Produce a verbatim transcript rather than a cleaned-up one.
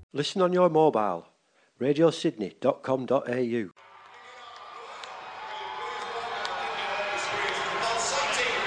Listen on your mobile, radio sydney dot com dot a u.